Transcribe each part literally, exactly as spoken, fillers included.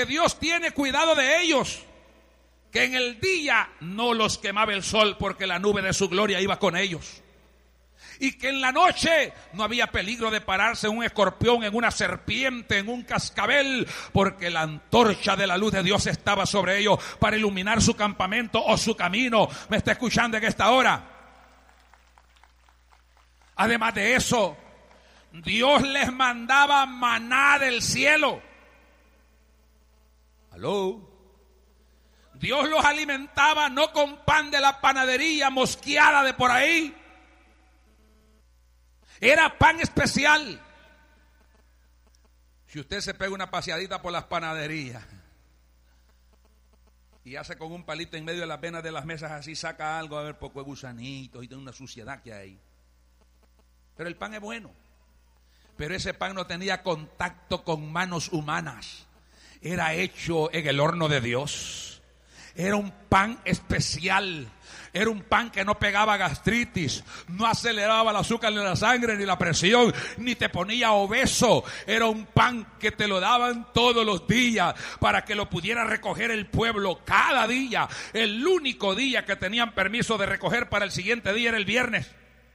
que Dios tiene cuidado de ellos, que en el día no los quemaba el sol porque la nube de su gloria iba con ellos, y que en la noche no había peligro de pararse en un escorpión, en una serpiente, en un cascabel, porque la antorcha de la luz de Dios estaba sobre ellos para iluminar su campamento o su camino. ¿Me está escuchando en esta hora? Además de eso, Dios les mandaba maná del cielo. ¿Aló? Dios los alimentaba no con pan de la panadería mosqueada de por ahí. Era pan especial. Si usted se pega una paseadita por las panaderías y hace con un palito en medio de las venas de las mesas así, saca algo, a ver, poco de gusanitos y de una suciedad que hay. Pero el pan es bueno. Pero ese pan no tenía contacto con manos humanas. Era hecho en el horno de Dios. Era un pan especial. Era un pan que no pegaba gastritis, no aceleraba el azúcar en la sangre ni la presión, ni te ponía obeso. Era un pan que te lo daban todos los días para que lo pudiera recoger el pueblo cada día. El único día que tenían permiso de recoger para el siguiente día era el viernes.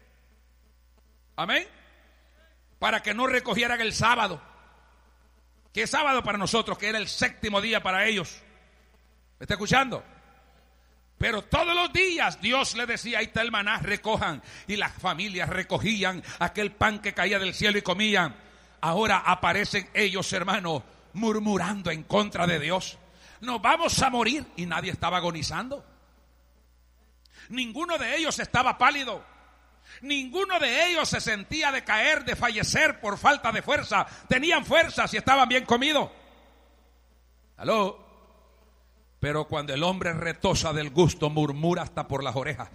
Amén. Para que no recogieran el sábado. ¿Qué sábado para nosotros? Que era el séptimo día para ellos. ¿Me está escuchando? Pero todos los días Dios le decía, ahí está el maná, recojan. Y las familias recogían aquel pan que caía del cielo y comían. Ahora aparecen ellos, hermanos, murmurando en contra de Dios. Nos vamos a morir. Y nadie estaba agonizando. Ninguno de ellos estaba pálido. Ninguno de ellos se sentía de caer, de fallecer por falta de fuerza. Tenían fuerzas y estaban bien comidos. ¿Aló? Pero cuando el hombre retosa del gusto, murmura hasta por las orejas.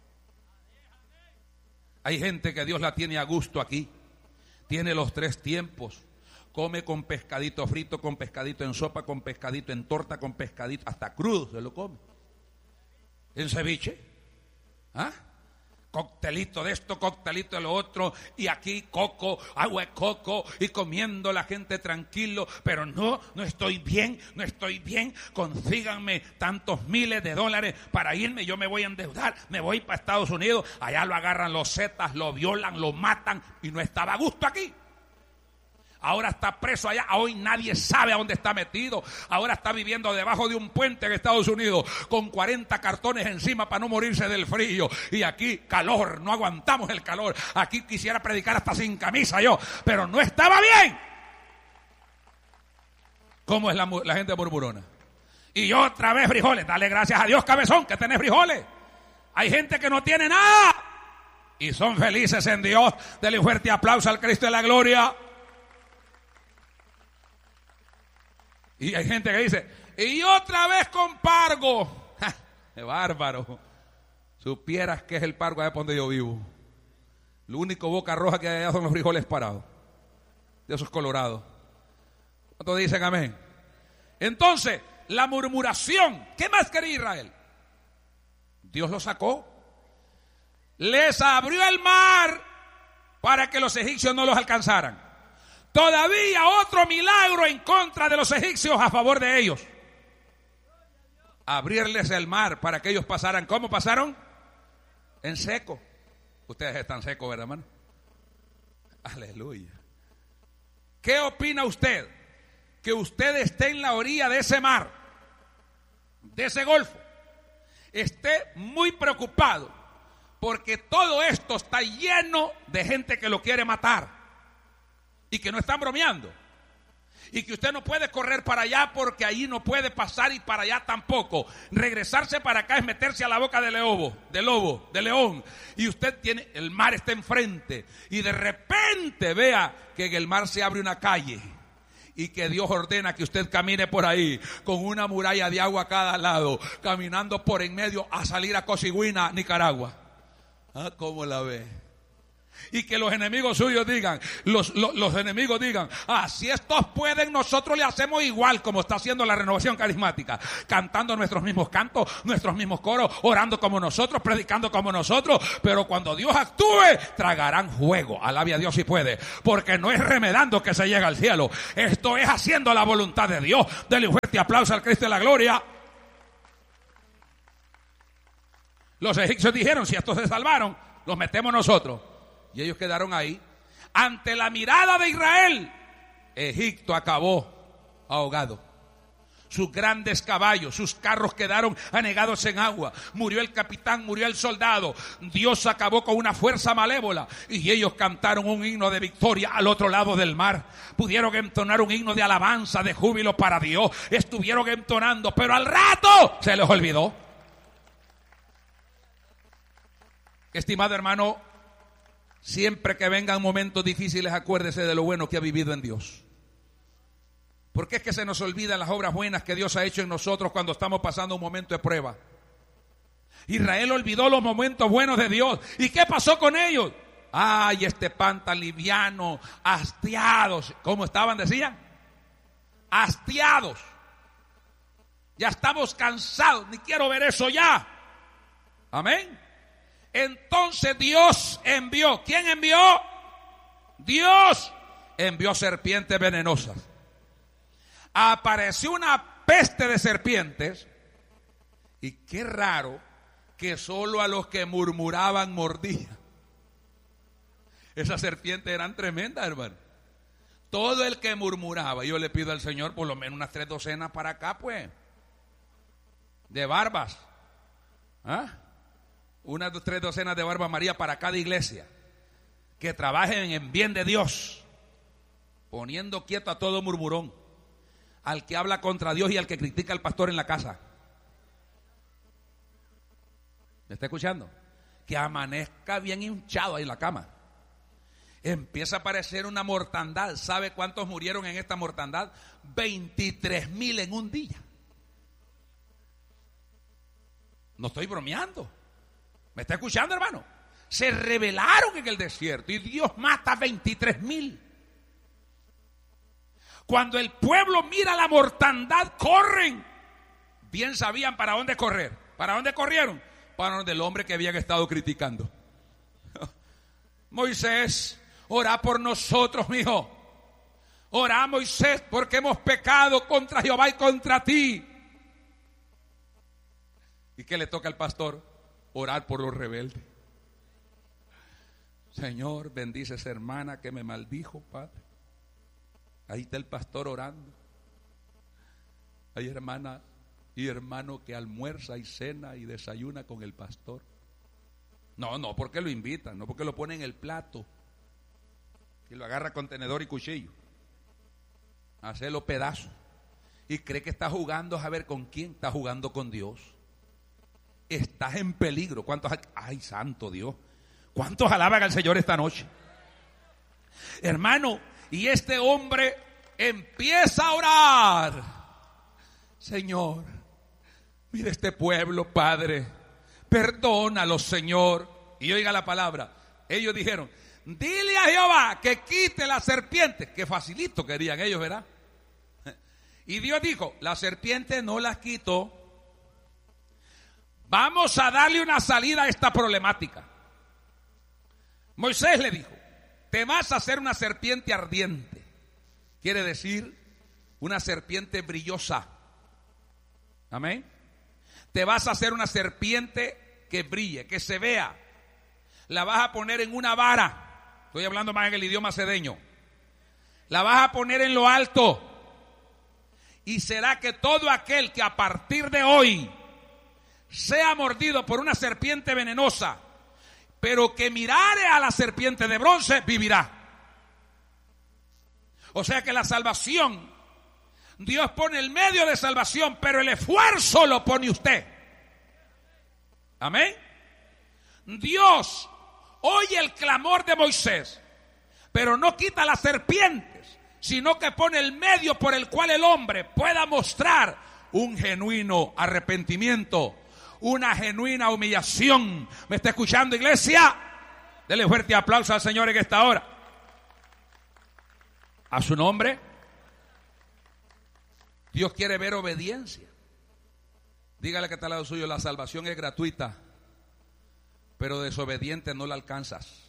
Hay gente que Dios la tiene a gusto aquí. Tiene los tres tiempos. Come con pescadito frito, con pescadito en sopa, con pescadito en torta, con pescadito, hasta crudo se lo come. En ceviche. ¿Ah? Coctelito de esto, coctelito de lo otro, y aquí coco, agua de coco, y comiendo la gente tranquilo. Pero no, no estoy bien, no estoy bien. Consíganme tantos miles de dólares para irme, yo me voy a endeudar, me voy para Estados Unidos. Allá lo agarran los zetas, lo violan, lo matan, y no estaba a gusto aquí. Ahora está preso allá, hoy nadie sabe a dónde está metido. Ahora está viviendo debajo de un puente en Estados Unidos con cuarenta cartones encima para no morirse del frío. Y aquí calor, no aguantamos el calor. Aquí quisiera predicar hasta sin camisa yo, pero no estaba bien. ¿Cómo es la, la gente murmurona? Y otra vez frijoles, dale gracias a Dios, cabezón, que tenés frijoles. Hay gente que no tiene nada y son felices en Dios. Dele un fuerte aplauso al Cristo de la gloria. Y hay gente que dice, y otra vez con pargo. ¡Ja! ¡Qué bárbaro! Supieras que es el pargo allá donde yo vivo. Lo único boca roja que hay allá son los frijoles parados. De esos colorados. ¿Cuántos dicen amén? Entonces, la murmuración. ¿Qué más quería Israel? Dios lo sacó. Les abrió el mar para que los egipcios no los alcanzaran. Todavía otro milagro en contra de los egipcios a favor de ellos. Abrirles el mar para que ellos pasaran. ¿Cómo pasaron? En seco. Ustedes están secos, ¿verdad, hermano? Aleluya. ¿Qué opina usted? Que usted esté en la orilla de ese mar, de ese golfo, esté muy preocupado porque todo esto está lleno de gente que lo quiere matar. Y que no están bromeando. Y que usted no puede correr para allá porque allí no puede pasar y para allá tampoco. Regresarse para acá es meterse a la boca del lobo, del lobo, del león. Y usted tiene, el mar está enfrente. Y de repente vea que en el mar se abre una calle. Y que Dios ordena que usted camine por ahí con una muralla de agua a cada lado. Caminando por en medio a salir a Cosigüina, Nicaragua. ¿Ah, cómo la ve? Y que los enemigos suyos digan, los, los, los enemigos digan, ah, si estos pueden, nosotros le hacemos igual, como está haciendo la Renovación Carismática, cantando nuestros mismos cantos, nuestros mismos coros, orando como nosotros, predicando como nosotros, pero cuando Dios actúe, tragarán fuego. Alabe a Dios si puede, porque no es remedando que se llega al cielo, esto es haciendo la voluntad de Dios. Denle un fuerte aplauso al Cristo de la gloria. Los egipcios dijeron, si estos se salvaron, los metemos nosotros. Y ellos quedaron ahí. Ante la mirada de Israel, Egipto acabó ahogado. Sus grandes caballos, sus carros quedaron anegados en agua. Murió el capitán, murió el soldado. Dios acabó con una fuerza malévola. Y ellos cantaron un himno de victoria al otro lado del mar. Pudieron entonar un himno de alabanza, de júbilo para Dios. Estuvieron entonando, pero al rato se les olvidó. Estimado hermano, siempre que vengan momentos difíciles, acuérdese de lo bueno que ha vivido en Dios. Porque es que se nos olvidan las obras buenas que Dios ha hecho en nosotros cuando estamos pasando un momento de prueba. Israel olvidó los momentos buenos de Dios. ¿Y qué pasó con ellos? Ay, este pan tan liviano, hastiados. ¿Cómo estaban, decían? Hastiados. Ya estamos cansados, ni quiero ver eso ya. Amén. Entonces Dios envió. ¿Quién envió? Dios envió serpientes venenosas. Apareció una peste de serpientes. Y qué raro que solo a los que murmuraban mordía. Esas serpientes eran tremendas, hermano. Todo el que murmuraba, yo le pido al Señor por lo menos unas tres docenas para acá, pues, de barbas. ¿Ah? Unas tres docenas de barba María para cada iglesia, que trabajen en bien de Dios, poniendo quieto a todo murmurón, al que habla contra Dios y al que critica al pastor en la casa. ¿Me está escuchando? Que amanezca bien hinchado ahí en la cama. Empieza a aparecer una mortandad. ¿Sabe cuántos murieron en esta mortandad? veintitrés mil en un día. No estoy bromeando. ¿Me está escuchando, hermano? Se rebelaron en el desierto y Dios mata a veintitrés mil. Cuando el pueblo mira la mortandad, corren. Bien sabían para dónde correr. ¿Para dónde corrieron? Para donde el hombre que habían estado criticando. Moisés, ora por nosotros, mijo. Ora, Moisés, porque hemos pecado contra Jehová y contra ti. ¿Y qué le toca al pastor? Orar por los rebeldes. Señor, bendice a esa hermana que me maldijo, Padre. Ahí está el pastor orando. Hay hermana y hermano que almuerza y cena y desayuna con el pastor. No, no porque lo invitan, no porque lo ponen en el plato, que lo agarra con tenedor y cuchillo, hacerlo pedazos, y cree que está jugando a ver con quién. Está jugando con Dios. Estás en peligro. ¿Cuántos? Ay, santo Dios. ¿Cuántos alaban al Señor esta noche? Hermano, y este hombre empieza a orar. Señor, mira este pueblo, Padre, perdónalo, Señor. Y oiga la palabra. Ellos dijeron, dile a Jehová que quite la serpiente. Qué facilito querían ellos, ¿verdad? Y Dios dijo, la serpiente no las quitó. Vamos a darle una salida a esta problemática. Moisés le dijo, te vas a hacer una serpiente ardiente. Quiere decir, una serpiente brillosa. Amén. Te vas a hacer una serpiente que brille, que se vea. La vas a poner en una vara. Estoy hablando más en el idioma cedeño. La vas a poner en lo alto. Y será que todo aquel que a partir de hoy sea mordido por una serpiente venenosa, pero que mirare a la serpiente de bronce, vivirá. O sea que la salvación, Dios pone el medio de salvación, pero el esfuerzo lo pone usted. Amén. Dios oye el clamor de Moisés, pero no quita las serpientes, sino que pone el medio por el cual el hombre pueda mostrar un genuino arrepentimiento, una genuina humillación. ¿Me está escuchando, iglesia? Dele fuerte aplauso al Señor en esta hora. A su nombre. Dios quiere ver obediencia. Dígale que está al lado suyo, la salvación es gratuita, pero desobediente no la alcanzas.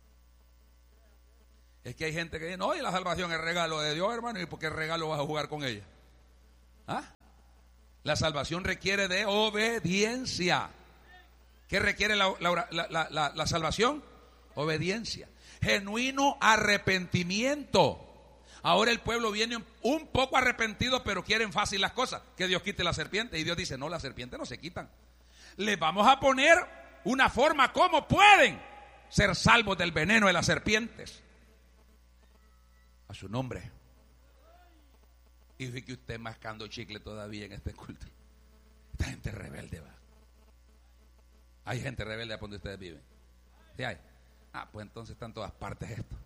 Es que hay gente que dice, no, y la salvación es regalo de Dios, hermano, ¿y por qué regalo vas a jugar con ella? ¿Ah? La salvación requiere de obediencia. ¿Qué requiere la, la, la, la, la salvación? Obediencia. Genuino arrepentimiento. Ahora el pueblo viene un poco arrepentido, pero quieren fácil las cosas. Que Dios quite la serpiente. Y Dios dice, no, las serpientes no se quitan. Les vamos a poner una forma como pueden ser salvos del veneno de las serpientes. A su nombre. Y vi que usted mascando chicle todavía en este culto. Esta gente rebelde va. Hay gente rebelde a donde ustedes viven. ¿Sí hay? Ah, pues entonces está en todas partes esto.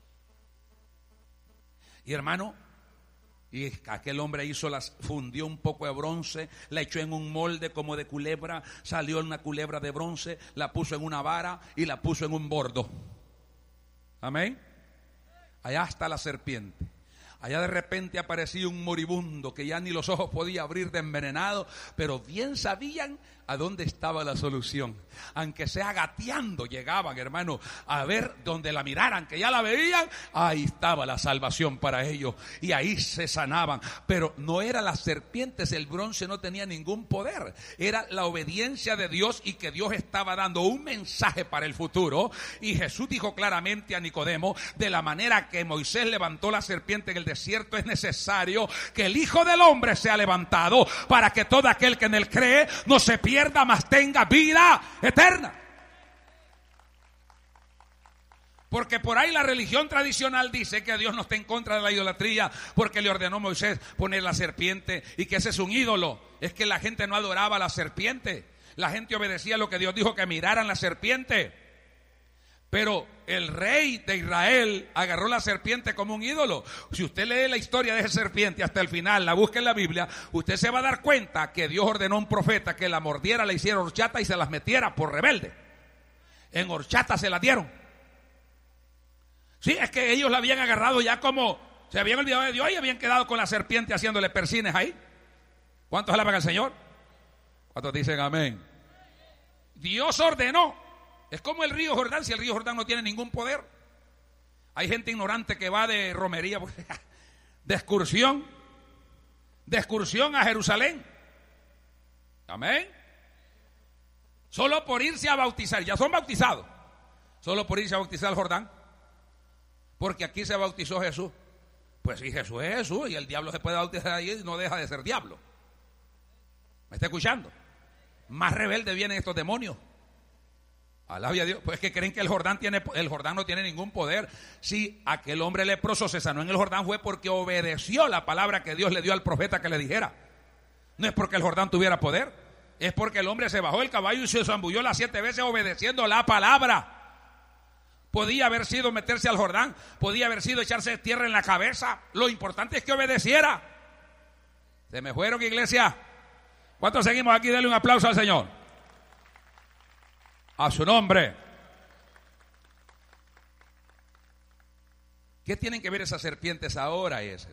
Y hermano, y aquel hombre hizo las, fundió un poco de bronce, la echó en un molde como de culebra, salió una culebra de bronce, la puso en una vara y la puso en un bordo. Amén. Allá está la serpiente. Allá de repente aparecía un moribundo que ya ni los ojos podía abrir de envenenado, pero bien sabían a dónde estaba la solución. Aunque sea gateando llegaban, hermano, a ver donde la miraran, que ya la veían, ahí estaba la salvación para ellos y ahí se sanaban. Pero no era las serpientes, el bronce no tenía ningún poder, era la obediencia de Dios y que Dios estaba dando un mensaje para el futuro. Y Jesús dijo claramente a Nicodemo, de la manera que Moisés levantó la serpiente en el desierto, es necesario que el Hijo del Hombre sea levantado para que todo aquel que en él cree no se pierda, mas tenga vida eterna. Porque por ahí la religión tradicional dice que Dios no está en contra de la idolatría, porque le ordenó a Moisés poner la serpiente y que ese es un ídolo. Es que la gente no adoraba a la serpiente, la gente obedecía lo que Dios dijo, que miraran la serpiente. Pero el rey de Israel agarró la serpiente como un ídolo. Si usted lee la historia de esa serpiente hasta el final, la busca en la Biblia, usted se va a dar cuenta que Dios ordenó a un profeta que la mordiera, le hiciera horchata y se las metiera por rebelde. En horchata se las dieron. Sí, es que ellos la habían agarrado ya como, se habían olvidado de Dios y habían quedado con la serpiente haciéndole persines ahí. ¿Cuántos alaban al Señor? ¿Cuántos dicen amén? Dios ordenó. Es como el río Jordán, si el río Jordán no tiene ningún poder. Hay gente ignorante que va de romería, de excursión, de excursión a Jerusalén. Amén. Solo por irse a bautizar, ya son bautizados. Solo por irse a bautizar al Jordán. Porque aquí se bautizó Jesús. Pues sí, Jesús es Jesús y el diablo se puede bautizar ahí y no deja de ser diablo. ¿Me está escuchando? Más rebelde vienen estos demonios. Alabia a Dios, pues que creen que el Jordán tiene, el Jordán no tiene ningún poder. Si aquel hombre leproso se sanó en el Jordán fue porque obedeció la palabra que Dios le dio al profeta que le dijera. No es porque el Jordán tuviera poder, es porque el hombre se bajó del caballo y se zambulló las siete veces obedeciendo la palabra. Podía haber sido meterse al Jordán, podía haber sido echarse tierra en la cabeza. Lo importante es que obedeciera. Se me fueron, iglesia. ¿Cuántos seguimos aquí? Denle un aplauso al Señor. A su nombre. ¿Qué tienen que ver esas serpientes ahora, Esel?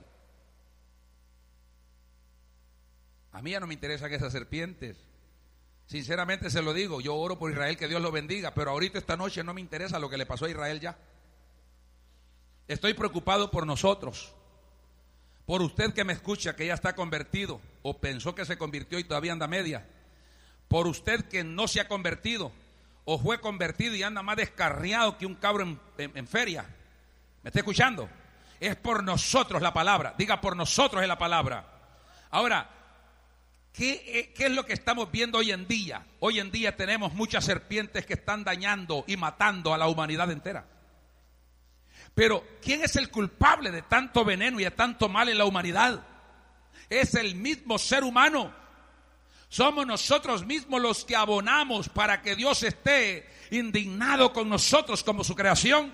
A mí ya no me interesan esas serpientes. Sinceramente se lo digo, yo oro por Israel, que Dios lo bendiga, pero ahorita esta noche no me interesa lo que le pasó a Israel ya. Estoy preocupado por nosotros, por usted que me escucha, que ya está convertido, o pensó que se convirtió y todavía anda media, por usted que no se ha convertido, o fue convertido y anda más descarriado que un cabro en, en, en feria. ¿Me está escuchando? Es por nosotros la palabra, diga por nosotros es la palabra. Ahora, ¿Qué, ¿Qué es lo que estamos viendo hoy en día? Hoy en día tenemos muchas serpientes que están dañando y matando a la humanidad entera. Pero ¿quién es el culpable de tanto veneno y de tanto mal en la humanidad? Es el mismo ser humano. Somos nosotros mismos los que abonamos para que Dios esté indignado con nosotros como su creación.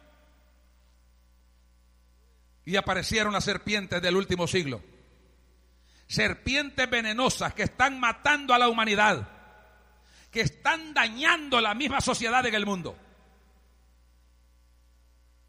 Y aparecieron las serpientes del último siglo. Serpientes venenosas que están matando a la humanidad, que están dañando la misma sociedad en el mundo.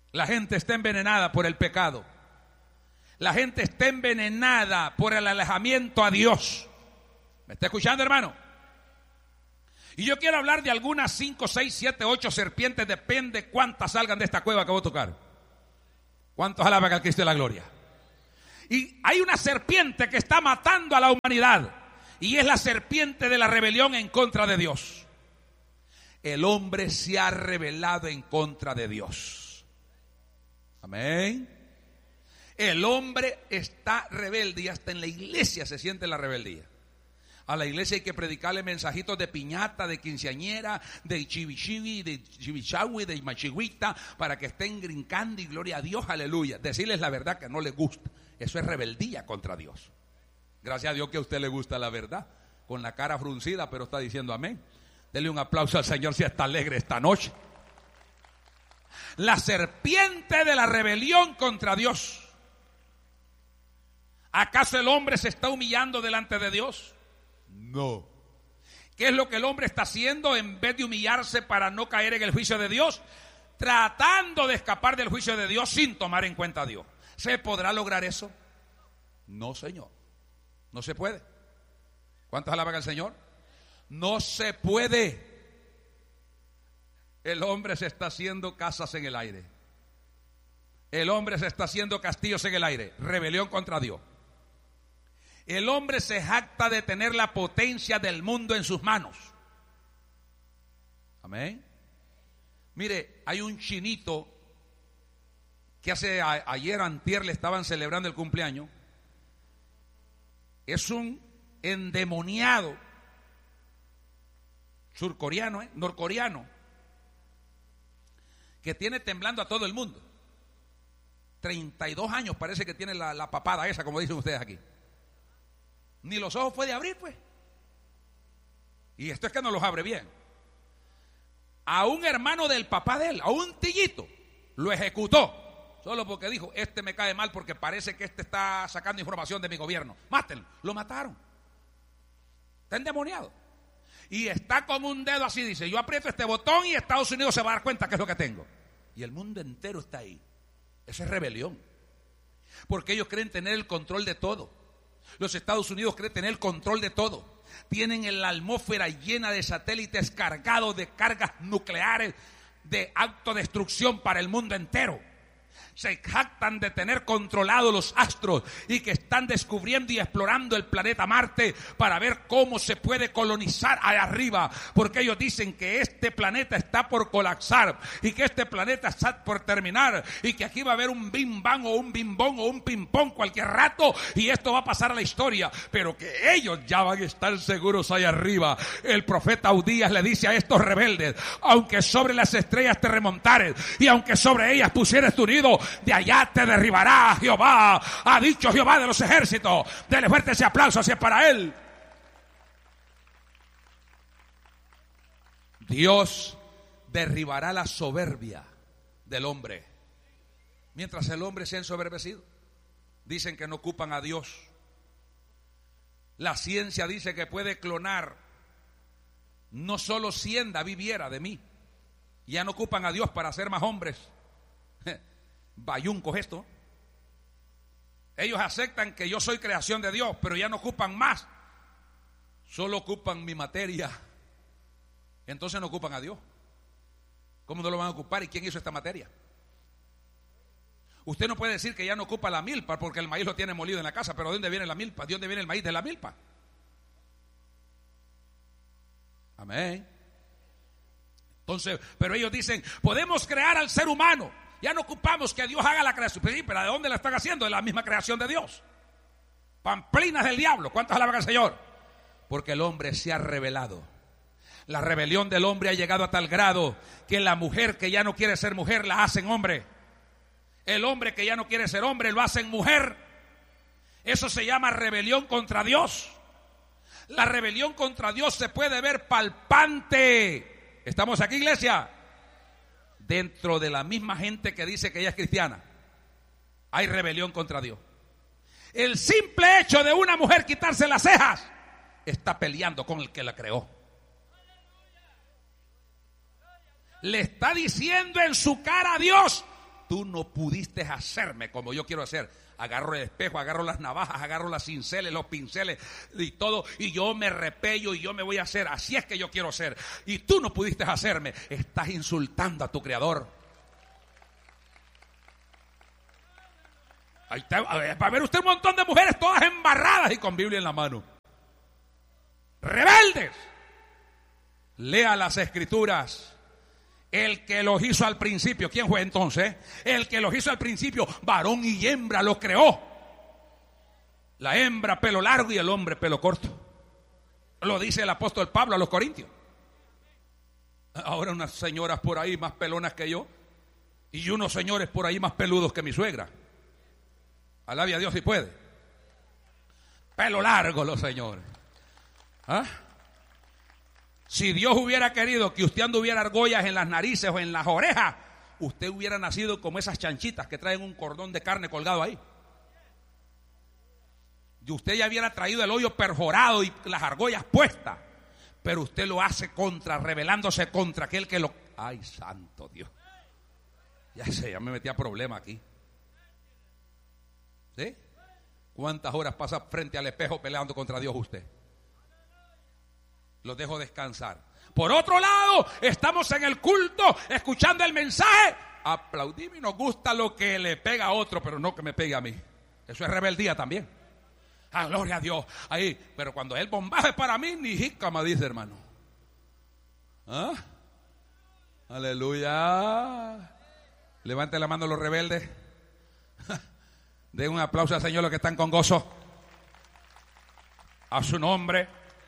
La gente está envenenada por el pecado. La gente está envenenada por el alejamiento a Dios. ¿Me está escuchando, hermano? Y yo quiero hablar de algunas cinco, seis, siete, ocho serpientes. Depende cuántas salgan de esta cueva que voy a tocar. ¿Cuántos alaban al Cristo de la gloria? Y hay una serpiente que está matando a la humanidad. Y es la serpiente de la rebelión en contra de Dios. El hombre se ha rebelado en contra de Dios. Amén. El hombre está rebelde y hasta en la iglesia se siente la rebeldía. A la iglesia hay que predicarle mensajitos de piñata, de quinceañera, de chivichivi, de chivichawi, de machigüita, para que estén brincando y gloria a Dios, aleluya. Decirles la verdad que no les gusta. Eso es rebeldía contra Dios. Gracias a Dios que a usted le gusta la verdad, con la cara fruncida, pero está diciendo amén. Dele un aplauso al Señor si está alegre esta noche. La serpiente de la rebelión contra Dios. ¿Acaso el hombre se está humillando delante de Dios? No. ¿Qué es lo que el hombre está haciendo en vez de humillarse para no caer en el juicio de Dios? Tratando de escapar del juicio de Dios sin tomar en cuenta a Dios. ¿Se podrá lograr eso? No, Señor. No se puede. ¿Cuántos alaban al Señor? No se puede. El hombre se está haciendo casas en el aire. El hombre se está haciendo castillos en el aire. Rebelión contra Dios. El hombre se jacta de tener la potencia del mundo en sus manos. Amén. Mire, hay un chinito que hace a, ayer antier le estaban celebrando el cumpleaños. Es un endemoniado surcoreano, ¿eh? norcoreano, que tiene temblando a todo el mundo. treinta y dos años parece que tiene la, la papada esa, como dicen ustedes aquí. Ni los ojos puede abrir, pues. Y esto es que no los abre bien. A un hermano del papá de él, a un tillito, lo ejecutó. Solo porque dijo, este me cae mal porque parece que este está sacando información de mi gobierno. Mátenlo. Lo mataron. Está endemoniado. Y está como un dedo así, dice, yo aprieto este botón y Estados Unidos se va a dar cuenta que es lo que tengo. Y el mundo entero está ahí. Eso es rebelión. Porque ellos creen tener el control de todo. Los Estados Unidos creen tener el control de todo. Tienen la atmósfera llena de satélites cargados de cargas nucleares de autodestrucción para el mundo entero. Se jactan de tener controlados los astros y que están descubriendo y explorando el planeta Marte para ver cómo se puede colonizar allá arriba, porque ellos dicen que este planeta está por colapsar y que este planeta está por terminar y que aquí va a haber un bim bang o un bim bong o un ping pong cualquier rato y esto va a pasar a la historia, pero que ellos ya van a estar seguros allá arriba. El profeta Udías le dice a estos rebeldes, aunque sobre las estrellas te remontares y aunque sobre ellas pusieres tu nido, de allá te derribará Jehová, ha dicho Jehová de los ejércitos. Dele fuerte ese aplauso si es para él. Dios derribará la soberbia del hombre. Mientras el hombre sea ensoberbecido, dicen que no ocupan a Dios. La ciencia dice que puede clonar no solo cien David Viera de mí. Ya no ocupan a Dios para hacer más hombres. Bayuncos esto. Ellos aceptan que yo soy creación de Dios, pero ya no ocupan más. Solo ocupan mi materia. Entonces no ocupan a Dios. ¿Cómo no lo van a ocupar? ¿Y quién hizo esta materia? Usted no puede decir que ya no ocupa la milpa porque el maíz lo tiene molido en la casa, pero ¿de dónde viene la milpa? ¿De dónde viene el maíz de la milpa? Amén. Entonces, pero ellos dicen, podemos crear al ser humano. Ya no ocupamos que Dios haga la creación. Pero ¿de dónde la están haciendo? De la misma creación de Dios. Pamplinas del diablo. ¿Cuántos alaban al Señor? Porque el hombre se ha rebelado. La rebelión del hombre ha llegado a tal grado que la mujer que ya no quiere ser mujer la hacen hombre. El hombre que ya no quiere ser hombre lo hacen mujer. Eso se llama rebelión contra Dios. La rebelión contra Dios se puede ver palpante. ¿Estamos aquí, iglesia? Dentro de la misma gente que dice que ella es cristiana, hay rebelión contra Dios. El simple hecho de una mujer quitarse las cejas está peleando con el que la creó. Le está diciendo en su cara a Dios tú no pudiste hacerme como yo quiero hacer. Agarro el espejo, agarro las navajas, agarro las cinceles, los pinceles y todo, y yo me repello y yo me voy a hacer. Así es que yo quiero ser. Y tú no pudiste hacerme. Estás insultando a tu Creador. Ahí está, a ver, va a ver usted un montón de mujeres todas embarradas y con Biblia en la mano. Rebeldes. Lea las Escrituras. El que los hizo al principio, ¿quién fue entonces? El que los hizo al principio, varón y hembra los creó. La hembra pelo largo y el hombre pelo corto. Lo dice el apóstol Pablo a los Corintios. Ahora unas señoras por ahí más pelonas que yo y unos señores por ahí más peludos que mi suegra. Alabe a Dios si puede. Pelo largo los señores. ¿Ah? Si Dios hubiera querido que usted anduviera argollas en las narices o en las orejas, usted hubiera nacido como esas chanchitas que traen un cordón de carne colgado ahí. Y usted ya hubiera traído el hoyo perforado y las argollas puestas. Pero usted lo hace contra, rebelándose contra aquel que lo... ¡Ay, santo Dios! Ya sé, ya me metí a problema aquí. ¿Sí? ¿Cuántas horas pasa frente al espejo peleando contra Dios usted? Los dejo descansar. Por otro lado, estamos en el culto, escuchando el mensaje. Aplaudimos y nos gusta lo que le pega a otro, pero no que me pegue a mí. Eso es rebeldía también. Ah, gloria a Dios. Ahí, pero cuando el bombaje es para mí, ni jícama, dice hermano. ¿Ah? Aleluya. Levante la mano los rebeldes. Den un aplauso al Señor los que están con gozo. A su nombre.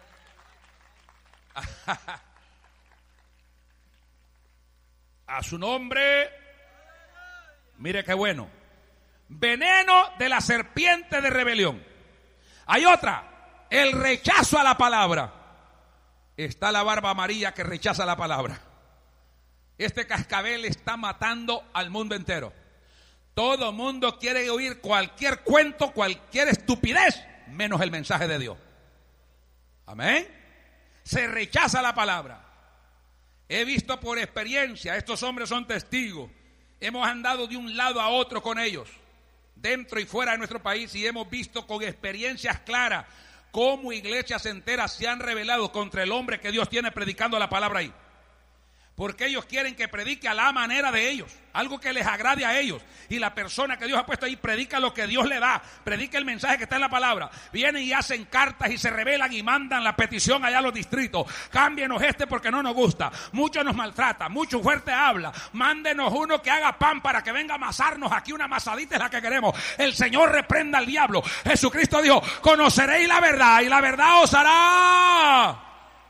A su nombre. Mire qué bueno. Veneno de la serpiente de rebelión. Hay otra, el rechazo a la palabra. Está la barba amarilla que rechaza la palabra. Este cascabel está matando al mundo entero. Todo mundo quiere oír cualquier cuento, cualquier estupidez, menos el mensaje de Dios. Amén. Se rechaza la palabra. He visto por experiencia, estos hombres son testigos. Hemos andado de un lado a otro con ellos, dentro y fuera de nuestro país, y hemos visto con experiencias claras cómo iglesias enteras se han rebelado contra el hombre que Dios tiene predicando la palabra ahí. Porque ellos quieren que predique a la manera de ellos, algo que les agrade a ellos. Y la persona que Dios ha puesto ahí predica lo que Dios le da, predica el mensaje que está en la palabra. Vienen y hacen cartas y se rebelan y mandan la petición allá a los distritos. Cámbienos este porque no nos gusta. Mucho nos maltrata, mucho fuerte habla. Mándenos uno que haga pan para que venga a amasarnos aquí. Una amasadita es la que queremos. El Señor reprenda al diablo. Jesucristo dijo: conoceréis la verdad y la verdad os hará.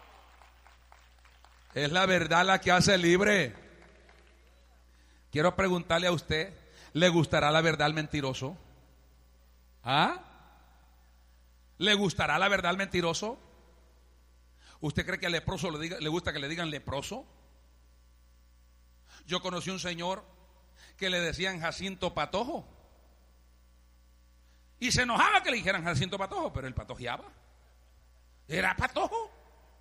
Es la verdad la que hace libre. Quiero preguntarle a usted, ¿le gustará la verdad al mentiroso? ¿Ah? ¿Le gustará la verdad al mentiroso? ¿Usted cree que al leproso le, diga, le gusta que le digan leproso? Yo conocí un señor que le decían Jacinto Patojo. Y se enojaba que le dijeran Jacinto Patojo, pero él patojeaba. Era patojo.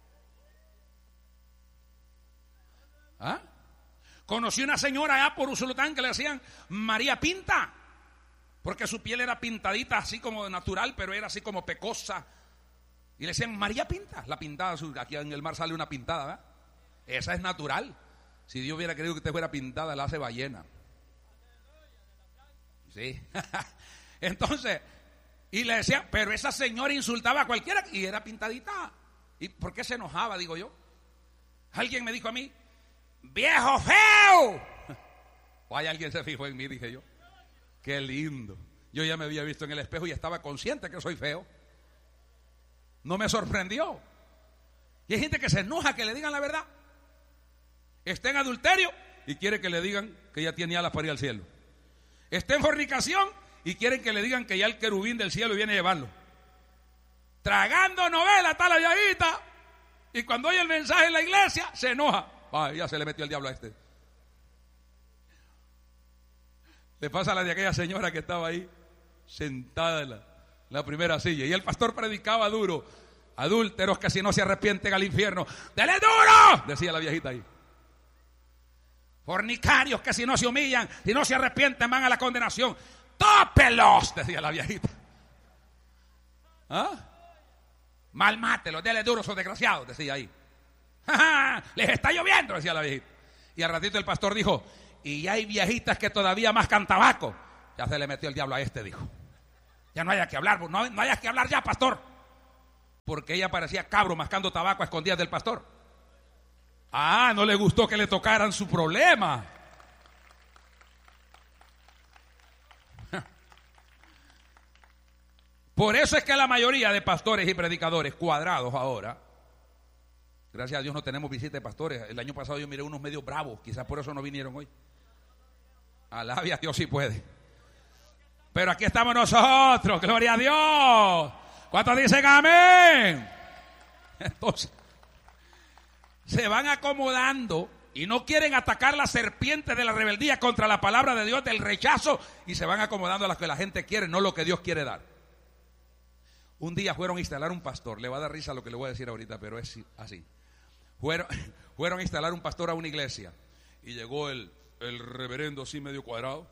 ¿Ah? Conocí una señora allá por Usulután que le decían María Pinta, porque su piel era pintadita así como natural, pero era así como pecosa. Y le decían María Pinta, la pintada, aquí en el mar sale una pintada, ¿verdad? Esa es natural. Si Dios hubiera querido que usted fuera pintada, la hace ballena. Sí. Entonces, y le decía, pero esa señora insultaba a cualquiera y era pintadita. ¿Y por qué se enojaba, digo yo? Alguien me dijo a mí: ¡viejo feo! Vaya, alguien se fijó en mí, dije yo. Qué lindo. Yo ya me había visto en el espejo y estaba consciente que soy feo. No me sorprendió. Y hay gente que se enoja que le digan la verdad. Está en adulterio y quiere que le digan que ya tiene alas para ir al cielo. Está en fornicación y quieren que le digan que ya el querubín del cielo viene a llevarlo. Tragando novela, está la llaguita. Y cuando oye el mensaje en la iglesia, se enoja. Ah, ya se le metió el diablo a este. Le pasa a la de aquella señora que estaba ahí, sentada en la, la primera silla. Y el pastor predicaba duro: adúlteros que si no se arrepienten al infierno, ¡dele duro!, decía la viejita ahí. fornicarios que si no se humillan, si no se arrepienten, van a la condenación. ¡Tópelos!, decía la viejita. ¿Ah? Malmátelos, denle duro a esos desgraciados, decía ahí. ¡Ja, ja! Les está lloviendo, decía la viejita. Y al ratito el pastor dijo, y hay viejitas que todavía mascan tabaco. Ya se le metió el diablo a este, dijo. Ya no haya que hablar, no, no haya que hablar ya, pastor. Porque ella parecía cabro mascando tabaco a escondidas del pastor. Ah, no le gustó que le tocaran su problema. Por eso es que la mayoría de pastores y predicadores cuadrados ahora, gracias a Dios no tenemos visita de pastores. El año pasado yo miré unos medios bravos, quizás por eso no vinieron hoy. Alabe a Dios si puede. Pero aquí estamos nosotros, gloria a Dios. ¿Cuántos dicen amén? Entonces, se van acomodando y no quieren atacar la serpiente de la rebeldía contra la palabra de Dios, del rechazo, y se van acomodando a lo que la gente quiere, no lo que Dios quiere dar. Un día fueron a instalar un pastor, le va a dar risa lo que le voy a decir ahorita, pero es así. Fueron, fueron a instalar un pastor a una iglesia y llegó el, el reverendo así medio cuadrado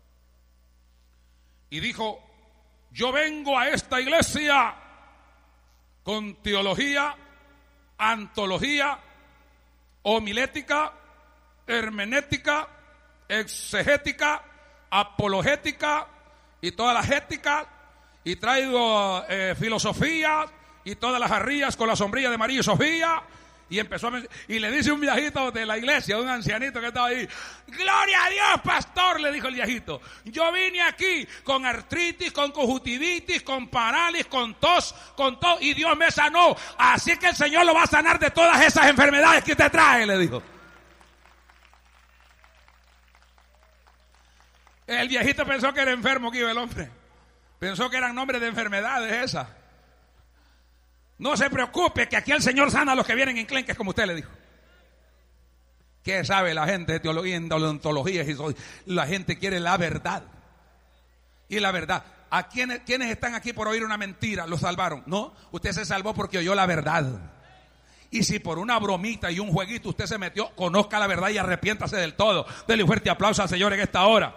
y dijo, yo vengo a esta iglesia con teología, antología, homilética, hermenéutica, exegética, apologética y todas las éticas, y traigo eh, filosofía y todas las jarrillas con la sombrilla de María y Sofía. Y empezó a y le dice un viejito de la iglesia, un ancianito que estaba ahí, gloria a Dios, pastor, le dijo el viejito, yo vine aquí con artritis, con conjuntivitis, con parálisis, con tos, con todo, y Dios me sanó, así que el Señor lo va a sanar de todas esas enfermedades que usted trae, le dijo. El viejito pensó que era enfermo, que iba el hombre, pensó que eran nombres de enfermedades esas. No se preocupe, que aquí el Señor sana a los que vienen enclenques, como usted le dijo. ¿Qué sabe la gente de teología, en odontología? La gente quiere la verdad. Y la verdad. ¿A quienes, quienes están aquí por oír una mentira los salvaron? No, usted se salvó porque oyó la verdad. Y si por una bromita y un jueguito usted se metió, conozca la verdad y arrepiéntase del todo. Dele un fuerte aplauso al Señor en esta hora.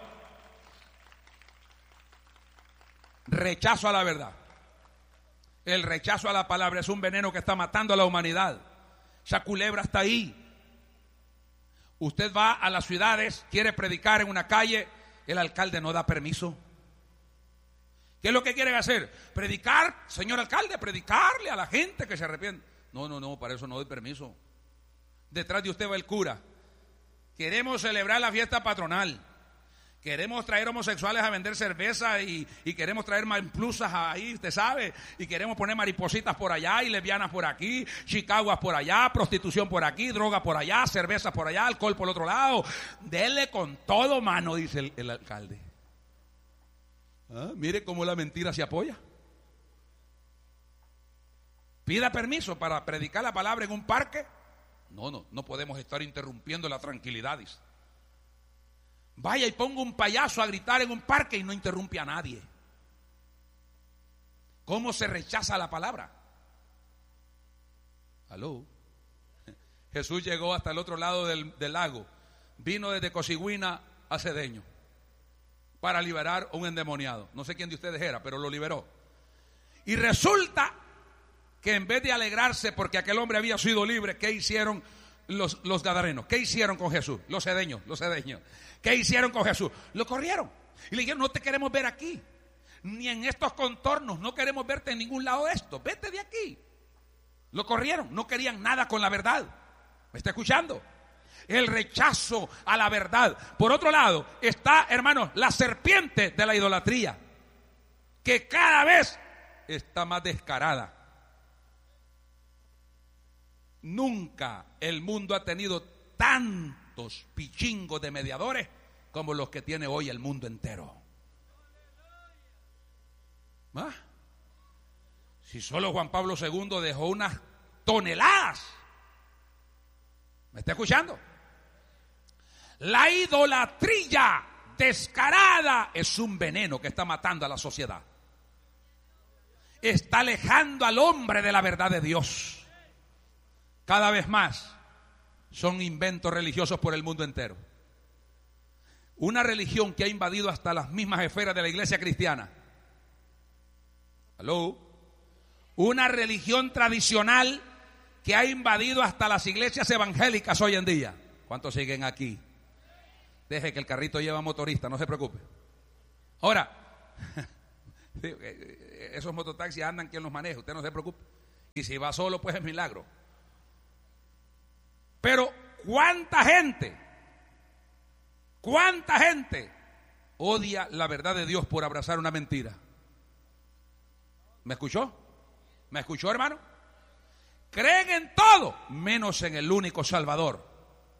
Rechazo a la verdad. El rechazo a la palabra es un veneno que está matando a la humanidad. Esa culebra está ahí. Usted va a las ciudades, quiere predicar en una calle, el alcalde no da permiso. ¿Qué es lo que quieren hacer? Predicar, señor alcalde, predicarle a la gente que se arrepiente. No, no, no, para eso no doy permiso. Detrás de usted va el cura. Queremos celebrar la fiesta patronal. Queremos traer homosexuales a vender cerveza y, y queremos traer plusas ahí, usted sabe, y queremos poner maripositas por allá y lesbianas por aquí, chicaguas por allá, prostitución por aquí, droga por allá, cerveza por allá, alcohol por el otro lado. Dele con todo, mano, dice el, el alcalde. ¿Ah? Mire cómo la mentira se apoya. Pida permiso para predicar la palabra en un parque. No, no, no podemos estar interrumpiendo la tranquilidad, dice. Vaya y ponga un payaso a gritar en un parque y no interrumpe a nadie. ¿Cómo se rechaza la palabra? ¿Aló? Jesús llegó hasta el otro lado del, del lago. Vino desde Cosigüina a Cedeño para liberar a un endemoniado. No sé quién de ustedes era, pero lo liberó. Y resulta que en vez de alegrarse porque aquel hombre había sido libre, ¿qué hicieron los, los gadarenos? ¿Qué hicieron con Jesús? Los cedeños, los cedeños. ¿Qué hicieron con Jesús? Lo corrieron. Y le dijeron, no te queremos ver aquí. Ni en estos contornos. No queremos verte en ningún lado de esto. Vete de aquí. Lo corrieron. No querían nada con la verdad. ¿Me está escuchando? El rechazo a la verdad. Por otro lado, está, hermanos, la serpiente de la idolatría. Que cada vez está más descarada. Nunca el mundo ha tenido tantos pichingos de mediadores como los que tiene hoy el mundo entero. ¿Ah? Si solo Juan Pablo segundo dejó unas toneladas. ¿Me está escuchando? La idolatría descarada es un veneno que está matando a la sociedad. Está alejando al hombre de la verdad de Dios. Cada vez más son inventos religiosos por el mundo entero. Una religión que ha invadido hasta las mismas esferas de la iglesia cristiana. ¿Aló? Una religión tradicional que ha invadido hasta las iglesias evangélicas hoy en día. ¿Cuántos siguen aquí? Deje que el carrito lleva motorista, no se preocupe. Ahora, esos mototaxis andan quien los maneja, usted no se preocupe. Y si va solo, pues es milagro. Pero, ¿cuánta gente? ¿Cuánta gente odia la verdad de Dios por abrazar una mentira? ¿Me escuchó? ¿Me escuchó, hermano? Creen en todo, menos en el único Salvador.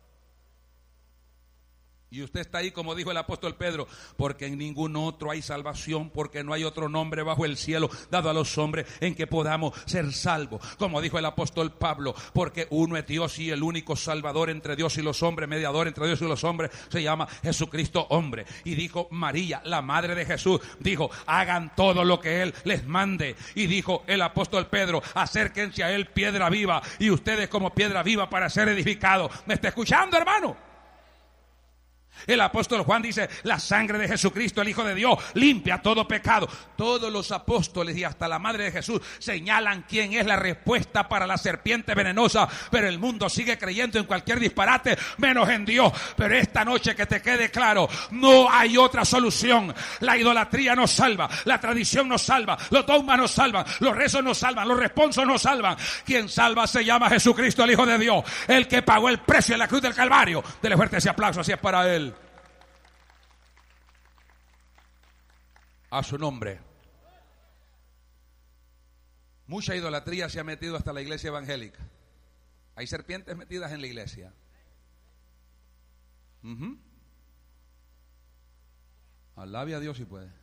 Y usted está ahí, como dijo el apóstol Pedro, porque en ningún otro hay salvación, porque no hay otro nombre bajo el cielo dado a los hombres en que podamos ser salvos. Como dijo el apóstol Pablo, porque uno es Dios y el único Salvador entre Dios y los hombres, mediador entre Dios y los hombres, se llama Jesucristo hombre. Y dijo María, la madre de Jesús, dijo, hagan todo lo que Él les mande. Y dijo el apóstol Pedro, acérquense a Él piedra viva, y ustedes como piedra viva para ser edificados. ¿Me está escuchando, hermano? El apóstol Juan dice, la sangre de Jesucristo, el Hijo de Dios, limpia todo pecado. Todos los apóstoles y hasta la madre de Jesús señalan quién es la respuesta para la serpiente venenosa, pero el mundo sigue creyendo en cualquier disparate menos en Dios. Pero esta noche que te quede claro, no hay otra solución. La idolatría nos salva, la tradición nos salva, los dogmas nos salvan, los rezos nos salvan, los responsos nos salvan. Quien salva se llama Jesucristo, el Hijo de Dios, el que pagó el precio en la cruz del Calvario. Dele fuerte ese aplauso, así es para Él. A su nombre. Mucha idolatría se ha metido hasta la iglesia evangélica. Hay serpientes metidas en la iglesia. Uh-huh. Alabe a Dios si puede.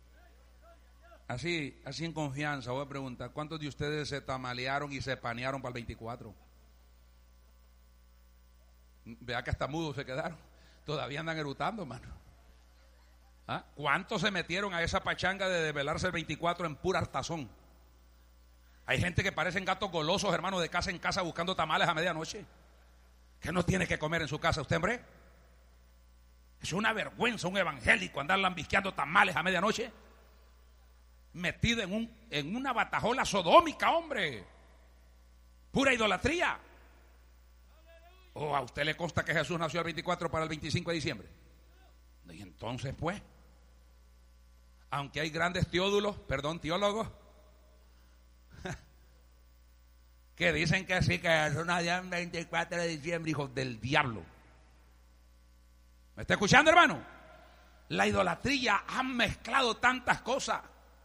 Así, así en confianza voy a preguntar, ¿cuántos de ustedes se tamalearon y se panearon para el veinticuatro? Vea que hasta mudos se quedaron. Todavía andan erutando, hermano. ¿Ah? ¿Cuántos se metieron a esa pachanga de desvelarse el veinticuatro en pura hartazón? Hay gente que parecen gatos golosos, hermano, de casa en casa buscando tamales a medianoche. ¿Qué no tiene que comer en su casa usted, hombre? Es una vergüenza un evangélico andar lambisqueando tamales a medianoche, metido en, un, en una batajola sodómica, hombre. Pura idolatría. ¿O a usted le consta que Jesús nació el veinticuatro para el veinticinco de diciembre? Y entonces, pues, aunque hay grandes teódulos, perdón, teólogos, que dicen que sí, que Jesús nació el veinticuatro de diciembre, hijos del diablo. ¿Me está escuchando, hermano? La idolatría ha mezclado tantas cosas.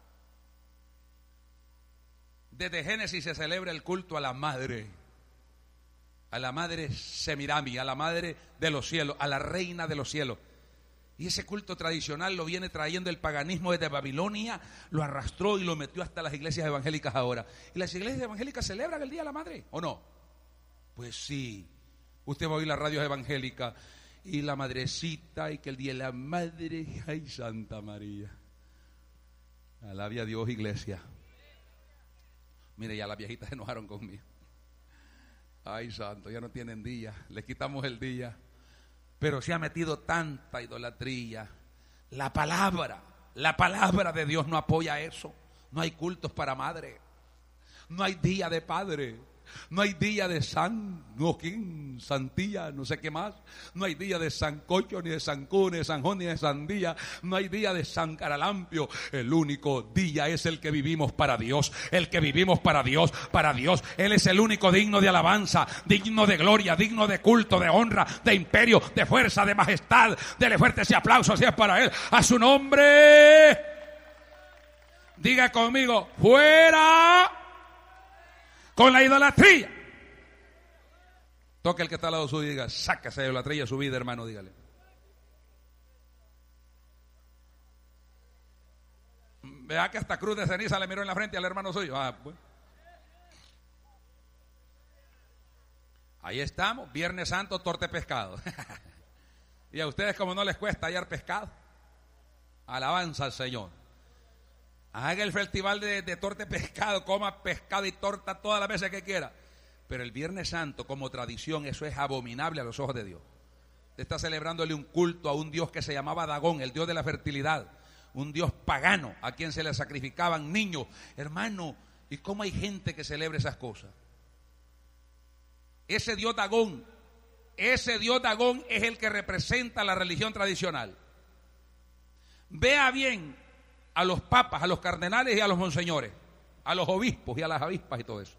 Desde Génesis se celebra el culto a la madre, a la madre Semirami, a la madre de los cielos, a la reina de los cielos. Y ese culto tradicional lo viene trayendo el paganismo desde Babilonia, lo arrastró y lo metió hasta las iglesias evangélicas ahora. ¿Y las iglesias evangélicas celebran el Día de la Madre o no? Pues sí. Usted va a oír las radios evangélicas y la madrecita y que el Día de la Madre, ay, Santa María. Alabe a Dios, iglesia. Mire, ya las viejitas se enojaron conmigo. Ay, santo, ya no tienen día, les quitamos el día. Pero se ha metido tanta idolatría. La palabra, la palabra de Dios no apoya eso. No hay cultos para madre. No hay día de padre. No hay día de San Joaquín, Santilla, no sé qué más. No hay día de Sancocho, ni de Sancú, ni de Sanjón, ni de Sandía. No hay día de San Caralampio. El único día es el que vivimos para Dios. El que vivimos para Dios, para Dios. Él es el único digno de alabanza, digno de gloria, digno de culto, de honra, de imperio, de fuerza, de majestad. Dele fuerte ese aplauso, así es para Él. A su nombre. Diga conmigo, fuera con la idolatría. Toque el que está al lado suyo y diga, sáquese de idolatría su vida, hermano, dígale. Vea que hasta cruz de ceniza le miró en la frente al hermano suyo. Ah, pues. Ahí estamos, Viernes Santo, torta de pescado. Y a ustedes como no les cuesta hallar pescado. Alabanza al Señor. Haga el festival de, de torta y pescado, coma pescado y torta todas las veces que quiera. Pero el Viernes Santo, como tradición, eso es abominable a los ojos de Dios. está celebrándole un culto a un dios que se llamaba Dagón, el dios de la fertilidad, un dios pagano a quien se le sacrificaban niños. Hermano, ¿y cómo hay gente que celebra esas cosas? Ese dios Dagón, ese dios Dagón es el que representa la religión tradicional. Vea bien a los papas, a los cardenales y a los monseñores, a los obispos y a las obispas y todo eso.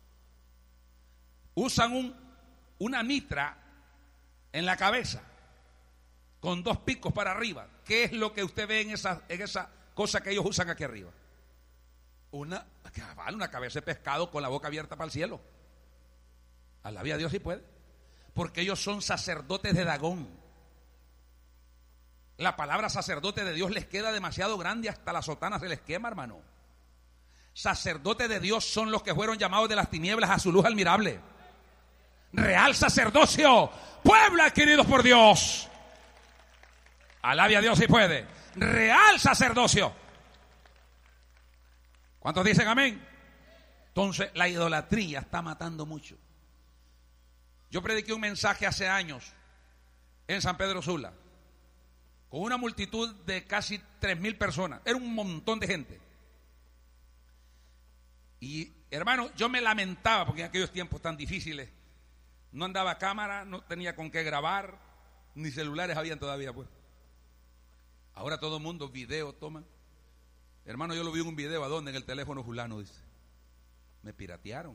Usan un, una mitra en la cabeza con dos picos para arriba. ¿Qué es lo que usted ve en esa, en esa cosa que ellos usan aquí arriba? Una, una cabeza de pescado con la boca abierta para el cielo. Alabe a Dios si puede, porque ellos son sacerdotes de Dagón. La palabra sacerdote de Dios les queda demasiado grande, hasta la sotana se les quema, hermano. Sacerdotes de Dios son los que fueron llamados de las tinieblas a su luz admirable. Real sacerdocio, pueblo adquiridos por Dios. Alabe a Dios si puede. Real sacerdocio. ¿Cuántos dicen amén? Entonces la idolatría está matando mucho. Yo prediqué un mensaje hace años en San Pedro Sula con una multitud de casi tres mil personas. Era un montón de gente. Y hermano, yo me lamentaba porque en aquellos tiempos tan difíciles no andaba cámara, no tenía con qué grabar, ni celulares habían todavía, pues. Ahora todo el mundo video toma. Hermano, yo lo vi en un video, ¿a dónde? En el teléfono fulano, dice. Me piratearon.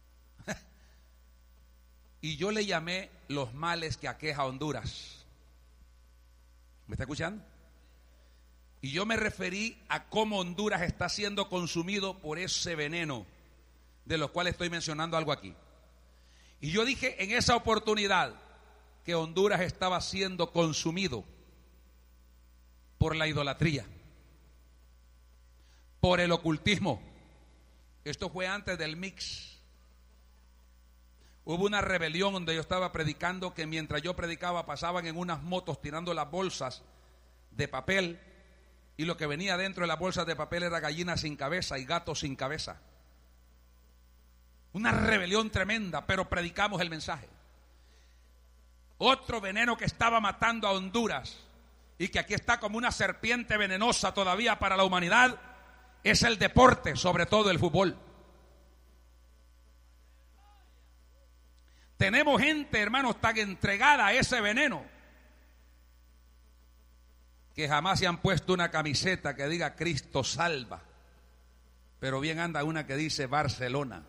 Y yo le llamé los males que aqueja a Honduras. ¿Me está escuchando? Y yo me referí a cómo Honduras está siendo consumido por ese veneno de los cuales estoy mencionando algo aquí. Y yo dije en esa oportunidad que Honduras estaba siendo consumido por la idolatría, por el ocultismo. Esto fue antes del mix. Hubo una rebelión donde yo estaba predicando, que mientras yo predicaba pasaban en unas motos tirando las bolsas de papel, y lo que venía dentro de las bolsas de papel era gallinas sin cabeza y gatos sin cabeza. Una rebelión tremenda, pero predicamos el mensaje. Otro veneno que estaba matando a Honduras y que aquí está como una serpiente venenosa todavía para la humanidad es el deporte, sobre todo el fútbol. Tenemos gente, hermanos, tan entregada a ese veneno que jamás se han puesto una camiseta que diga Cristo salva, pero bien anda una que dice Barcelona.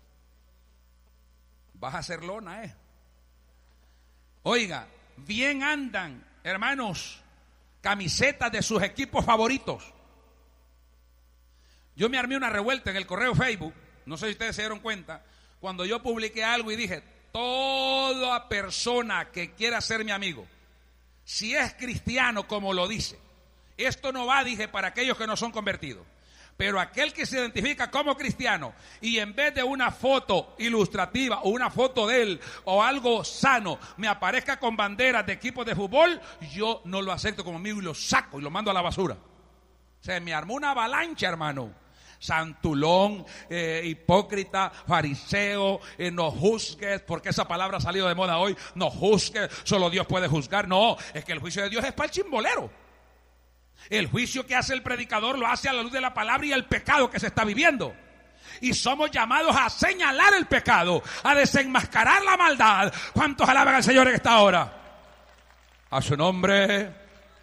Vas a hacer lona, eh. Oiga, bien andan, hermanos, camisetas de sus equipos favoritos. Yo me armé una revuelta en el correo Facebook, no sé si ustedes se dieron cuenta, cuando yo publiqué algo y dije: toda persona que quiera ser mi amigo, si es cristiano como lo dice, esto no va, dije, para aquellos que no son convertidos, pero aquel que se identifica como cristiano y en vez de una foto ilustrativa o una foto de él o algo sano me aparezca con banderas de equipos de fútbol, yo no lo acepto como amigo y lo saco y lo mando a la basura. Se me armó una avalancha, hermano. Santulón, eh, hipócrita, fariseo, eh, no juzgues, porque esa palabra ha salido de moda hoy. No juzgues, solo Dios puede juzgar. No, es que el juicio de Dios es para el chimbolero. El juicio que hace el predicador lo hace a la luz de la palabra y el pecado que se está viviendo. Y somos llamados a señalar el pecado, a desenmascarar la maldad. ¿Cuántos alaban al Señor en esta hora? A su nombre.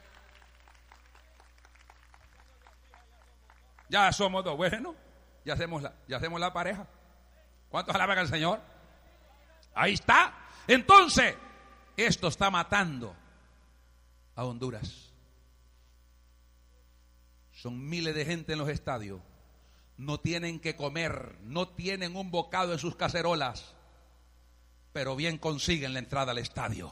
Ya somos dos, bueno, ya hacemos la, ya hacemos la pareja. ¿Cuántos alaban al Señor? Ahí está. Entonces, esto está matando a Honduras. Son miles de gente en los estadios. No tienen que comer, no tienen un bocado en sus cacerolas, pero bien consiguen la entrada al estadio.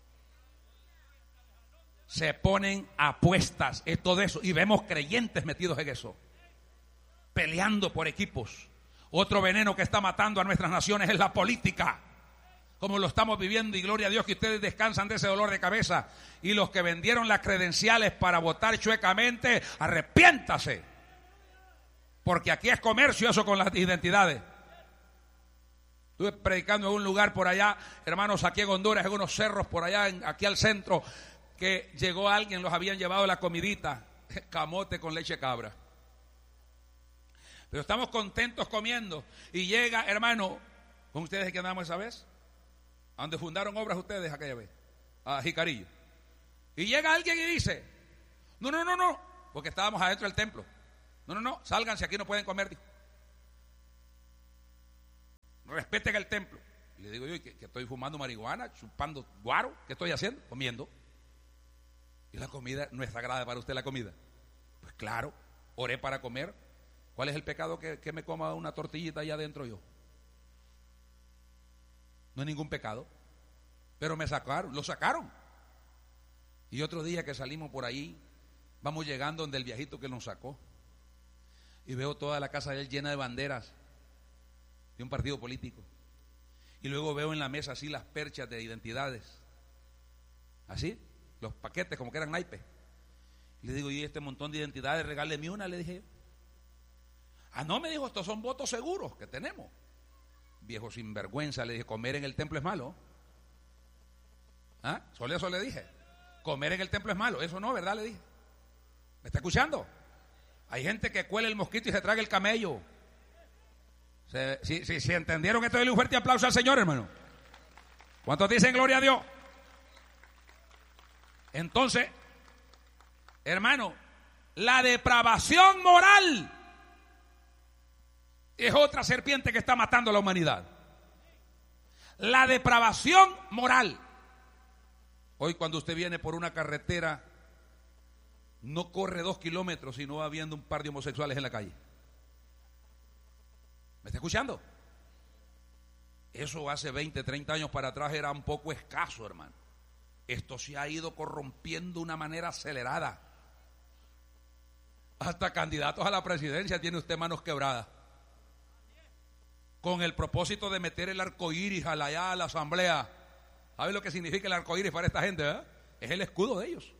Se ponen apuestas, esto de eso, y vemos creyentes metidos en eso, peleando por equipos. Otro veneno que está matando a nuestras naciones es la política, como lo estamos viviendo, y gloria a Dios que ustedes descansan de ese dolor de cabeza. Y los que vendieron las credenciales para votar chuecamente, arrepiéntase, porque aquí es comercio eso con las identidades. Estuve predicando en un lugar por allá, hermanos, aquí en Honduras, en unos cerros por allá, en, aquí al centro, que llegó alguien, los habían llevado la comidita, camote con leche de cabra. Pero estamos contentos comiendo. Y llega, hermano, ¿con ustedes que andamos esa vez? ¿A donde fundaron obras ustedes aquella vez? A Jicarillo. Y llega alguien y dice, no, no, no, no, porque estábamos adentro del templo. No, no, no, sálganse, aquí no pueden comer. Dijo. Respeten el templo. Y le digo yo, que, que estoy fumando marihuana, chupando guaro, ¿qué estoy haciendo? Comiendo. Y la comida no es sagrada para usted, la comida. Pues claro, oré para comer. ¿Cuál es el pecado que, que me coma una tortillita allá adentro yo? No es ningún pecado. Pero me sacaron, lo sacaron. Y otro día que salimos por ahí, vamos llegando donde el viejito que nos sacó. Y veo toda la casa de él llena de banderas de un partido político. Y luego veo en la mesa así las perchas de identidades. Así, los paquetes como que eran naipes. Y le digo, y este montón de identidades, regáleme una, le dije yo. Ah, no, me dijo, estos son votos seguros que tenemos. Viejo sinvergüenza, le dije, comer en el templo es malo. ¿Ah? Solo eso le dije. Comer en el templo es malo. Eso no, ¿verdad? Le dije. ¿Me está escuchando? Hay gente que cuela el mosquito y se traga el camello. Se, si, si, si entendieron esto, denle un fuerte aplauso al Señor, hermano. ¿Cuántos dicen gloria a Dios? Entonces, hermano, la depravación moral es otra serpiente que está matando a la humanidad. La depravación moral. Hoy cuando usted viene por una carretera, no corre dos kilómetros y no va viendo un par de homosexuales en la calle. ¿Me está escuchando? Eso hace veinte, treinta años para atrás era un poco escaso, hermano. Esto se ha ido corrompiendo de una manera acelerada. Hasta candidatos a la presidencia tiene usted manos quebradas. Con el propósito de meter el arco iris allá a la asamblea. ¿Sabe lo que significa el arco iris para esta gente? ¿Eh? Es el escudo de ellos.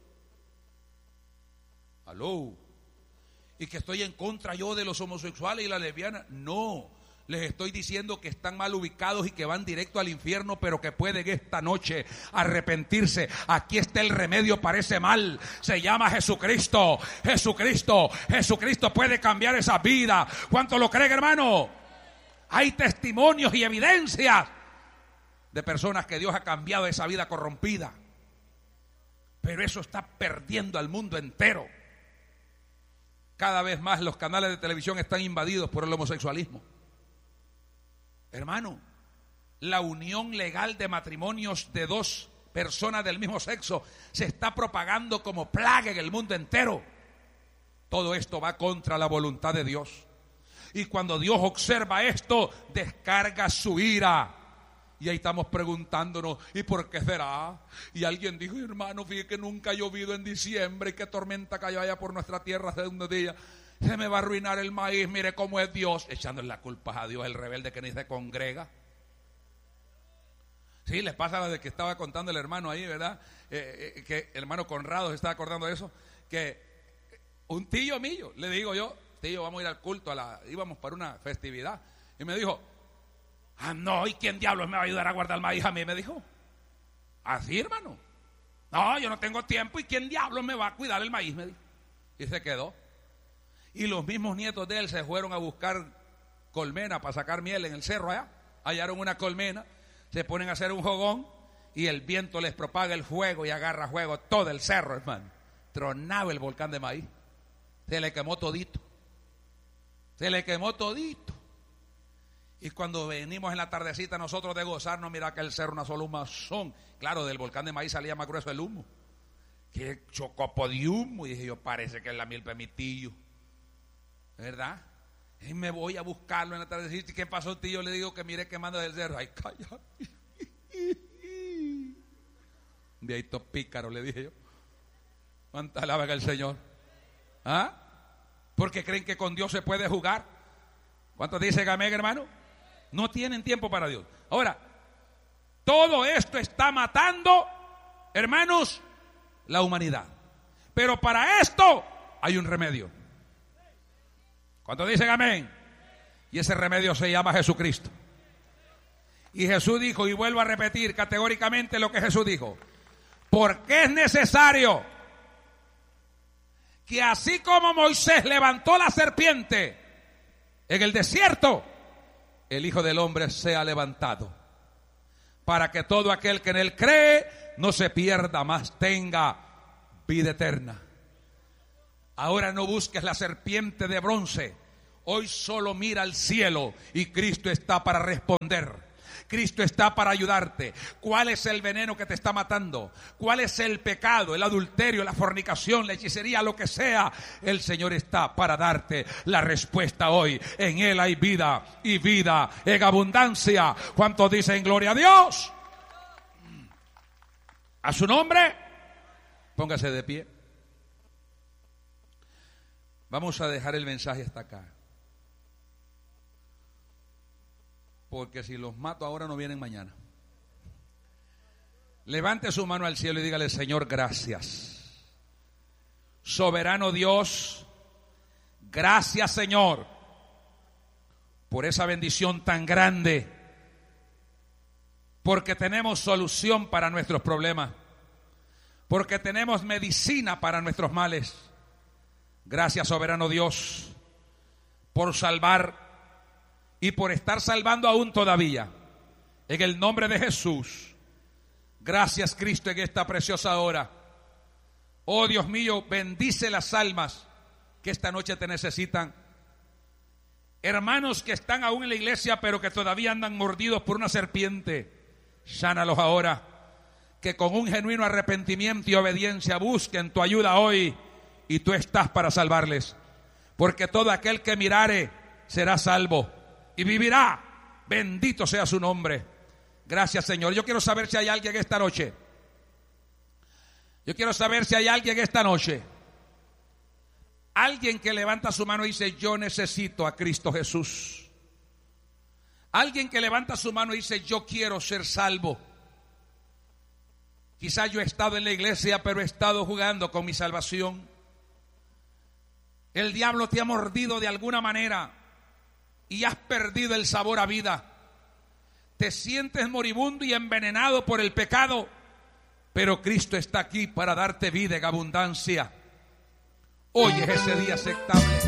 Aló. Y que estoy en contra yo de los homosexuales y la lesbiana. No, les estoy diciendo que están mal ubicados y que van directo al infierno, pero que pueden esta noche arrepentirse. Aquí está el remedio para ese mal. Se llama Jesucristo. Jesucristo. Jesucristo puede cambiar esa vida. ¿Cuánto lo creen, hermano? Hay testimonios y evidencias de personas que Dios ha cambiado esa vida corrompida. Pero eso está perdiendo al mundo entero. Cada vez más los canales de televisión están invadidos por el homosexualismo. Hermano, la unión legal de matrimonios de dos personas del mismo sexo se está propagando como plaga en el mundo entero. Todo esto va contra la voluntad de Dios. Y cuando Dios observa esto, descarga su ira. Y ahí estamos preguntándonos, ¿y por qué será? Y alguien dijo, hermano, fíjate que nunca ha llovido en diciembre y qué tormenta cayó allá por nuestra tierra hace unos días. Se me va a arruinar el maíz, mire cómo es Dios. Echándole la culpa a Dios, el rebelde que ni se congrega. Sí, les pasa lo de que estaba contando el hermano ahí, ¿verdad? Eh, eh, que el hermano Conrado se estaba acordando de eso. Que un tío mío, le digo yo, tío, vamos a ir al culto, a la, íbamos para una festividad. Y me dijo, ah, no, ¿y quién diablos me va a ayudar a guardar el maíz a mí? Me dijo. Así, hermano. No, yo no tengo tiempo, ¿y quién diablos me va a cuidar el maíz? Me dijo. Y se quedó. Y los mismos nietos de él se fueron a buscar colmena para sacar miel en el cerro allá. Hallaron una colmena, se ponen a hacer un fogón y el viento les propaga el fuego y agarra fuego todo el cerro, hermano. Tronaba el volcán de maíz. Se le quemó todito. Se le quemó todito. Y cuando venimos en la tardecita nosotros de gozarnos, mira que el cerro una sola humazón. Claro, del volcán de maíz salía más grueso el humo. Qué chocopo de humo. Y dije yo, parece que es la milpa de mi tío. ¿Verdad? Y me voy a buscarlo en la tardecita. ¿Y qué pasó, tío? Le digo que mire quemando del cerro. Ay, calla. De ahí estos pícaros, le dije yo. ¿Cuánta alabanza al Señor? ¿Ah? Porque creen que con Dios se puede jugar. ¿Cuántos dicen amén, hermano? No tienen tiempo para Dios. Ahora, todo esto está matando, hermanos, la humanidad. Pero para esto hay un remedio. ¿Cuántos dicen amén? Y ese remedio se llama Jesucristo. Y Jesús dijo, y vuelvo a repetir categóricamente lo que Jesús dijo, porque es necesario que así como Moisés levantó la serpiente en el desierto, el Hijo del Hombre sea levantado, para que todo aquel que en él cree no se pierda, mas tenga vida eterna. Ahora no busques la serpiente de bronce, hoy solo mira al cielo y Cristo está para responder. Cristo está para ayudarte. ¿Cuál es el veneno que te está matando? ¿Cuál es el pecado, el adulterio, la fornicación, la hechicería, lo que sea? El Señor está para darte la respuesta hoy. En Él hay vida y vida en abundancia. ¿Cuántos dicen gloria a Dios? A su nombre, póngase de pie. Vamos a dejar el mensaje hasta acá. Porque si los mato ahora no vienen mañana. Levante su mano al cielo y dígale: Señor, gracias. Soberano Dios, gracias, Señor, por esa bendición tan grande. Porque tenemos solución para nuestros problemas. Porque tenemos medicina para nuestros males. Gracias, soberano Dios, por salvar y por estar salvando aún todavía. En el nombre de Jesús. Gracias, Cristo, en esta preciosa hora. Oh Dios mío, bendice las almas que esta noche te necesitan. Hermanos que están aún en la iglesia pero que todavía andan mordidos por una serpiente, sánalos ahora. Que con un genuino arrepentimiento y obediencia busquen tu ayuda hoy, y tú estás para salvarles. Porque todo aquel que mirare será salvo y vivirá. Bendito sea su nombre. Gracias, Señor. Yo quiero saber si hay alguien esta noche. Yo quiero saber si hay alguien esta noche. Alguien que levanta su mano y dice: yo necesito a Cristo Jesús. Alguien que levanta su mano y dice: yo quiero ser salvo. Quizás yo he estado en la iglesia, pero he estado jugando con mi salvación. El diablo te ha mordido de alguna manera y has perdido el sabor a vida. Te sientes moribundo y envenenado por el pecado, pero Cristo está aquí para darte vida en abundancia. Hoy es ese día aceptable.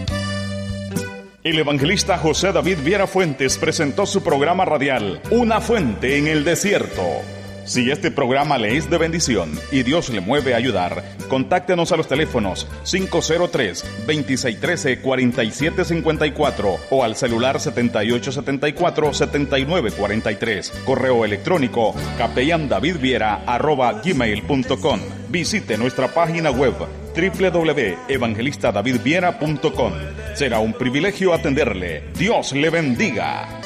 El evangelista José David Viera Fuentes presentó su programa radial Una Fuente en el Desierto. Si este programa le es de bendición y Dios le mueve a ayudar, contáctenos a los teléfonos cinco cero tres, dos seis uno tres, cuatro siete cinco cuatro o al celular setenta y ocho setenta y cuatro, setenta y nueve cuarenta y tres. Correo electrónico capellandavidviera arroba gmail punto com. Visite nuestra página web doble u doble u doble u punto evangelista david viera punto com. Será un privilegio atenderle. Dios le bendiga.